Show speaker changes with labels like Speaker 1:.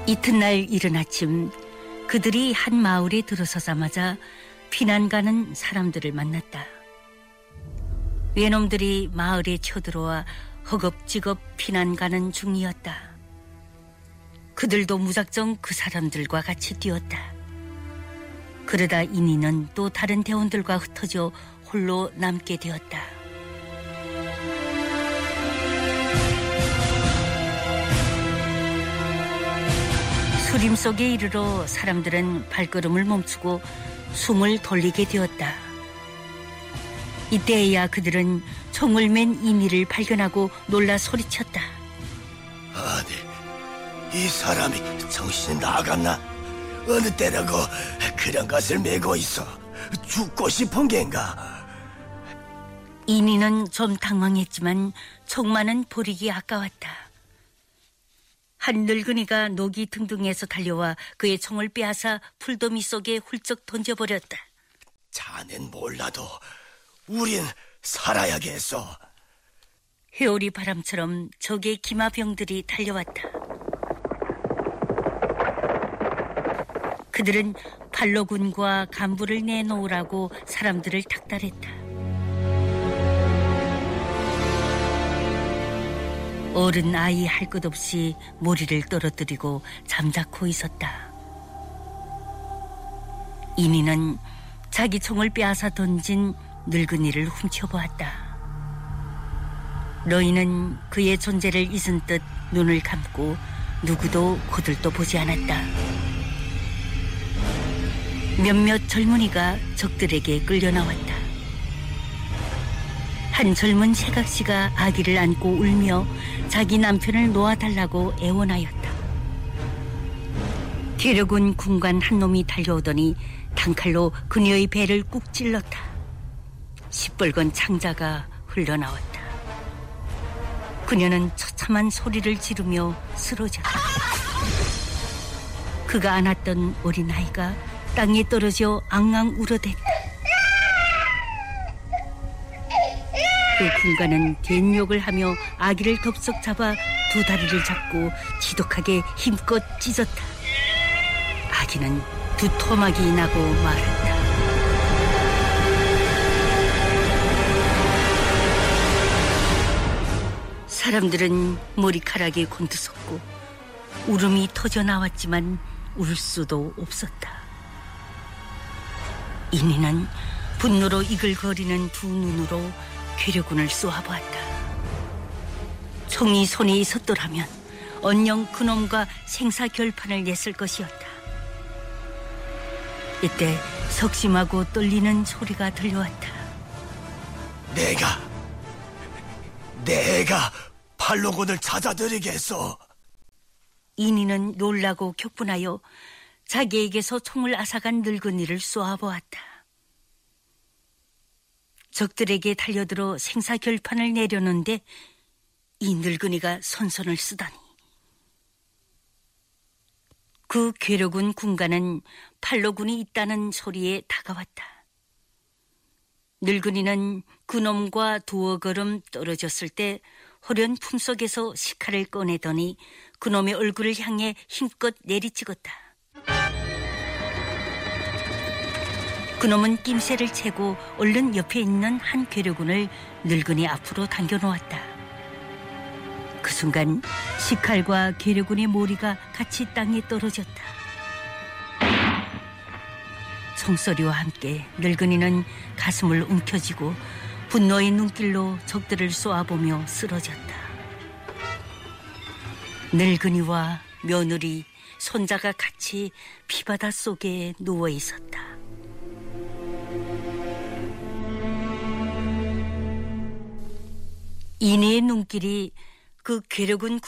Speaker 1: 이튿날 이른 아침 그들이 한 마을에 들어서자마자 피난 가는 사람들을 만났다. 외놈들이 마을에 쳐들어와 허겁지겁 피난 가는 중이었다. 그들도 무작정 그 사람들과 같이 뛰었다. 그러다 이니는 또 다른 대원들과 흩어져 홀로 남게 되었다. 수림 속에 이르러 사람들은 발걸음을 멈추고 숨을 돌리게 되었다. 이때야 그들은 총을 맨 이니를 발견하고 놀라 소리쳤다.
Speaker 2: 아니, 이 사람이 정신이 나갔나? 어느 때라고 그런 것을 메고 있어? 죽고 싶은 겐가?
Speaker 1: 이니는 좀 당황했지만 총만은 버리기 아까웠다. 한 늙은이가 녹이 등등해서 달려와 그의 총을 빼앗아 풀더미 속에 훌쩍 던져버렸다.
Speaker 2: 자넨 몰라도 우린 살아야겠어.
Speaker 1: 회오리 바람처럼 적의 기마병들이 달려왔다. 그들은 팔로군과 간부를 내놓으라고 사람들을 닥달했다. 어른 아이 할 것 없이 머리를 떨어뜨리고 잠자코 있었다. 이니는 자기 총을 빼앗아 던진 늙은이를 훔쳐보았다. 너희는 그의 존재를 잊은 듯 눈을 감고 누구도 거들떠 보지 않았다. 몇몇 젊은이가 적들에게 끌려나왔다. 한 젊은 새각시가 아기를 안고 울며 자기 남편을 놓아달라고 애원하였다. 괴력은 군관 한 놈이 달려오더니 단칼로 그녀의 배를 꾹 찔렀다. 시뻘건 창자가 흘러나왔다. 그녀는 처참한 소리를 지르며 쓰러졌다. 그가 안았던 어린아이가 땅에 떨어져 앙앙 울어댔다. 그 군관은 된욕을 하며 아기를 덥석 잡아 두 다리를 잡고 지독하게 힘껏 찢었다. 아기는 두 토막이 나고 말았다. 사람들은 머리카락이 곤두섰고 울음이 터져 나왔지만 울 수도 없었다. 이니는 분노로 이글거리는 두 눈으로 괴력군을 쏘아보았다. 총이 손에 있었더라면 언영 그놈과 생사결판을 냈을 것이었다. 이때 석심하고 떨리는 소리가 들려왔다.
Speaker 2: 내가 팔로군을 찾아드리겠소.
Speaker 1: 이니는 놀라고 격분하여 자기에게서 총을 앗아간 늙은이를 쏘아보았다. 적들에게 달려들어 생사결판을 내려는데 이 늙은이가 선선을 쓰다니. 그 괴력군 군관은 팔로군이 있다는 소리에 다가왔다. 늙은이는 그놈과 두어 걸음 떨어졌을 때 호련 품속에서 식칼을 꺼내더니 그놈의 얼굴을 향해 힘껏 내리찍었다. 그놈은 낌새를 채고 얼른 옆에 있는 한 괴력군을 늙은이 앞으로 당겨놓았다. 그 순간 식칼과 괴력군의 머리가 같이 땅에 떨어졌다. 총소리와 함께 늙은이는 가슴을 움켜쥐고 분노의 눈길로 적들을 쏘아보며 쓰러졌다. 늙은이와 며느리, 손자가 같이 피바다 속에 누워 있었다. 이니의 눈길이 그 괴력은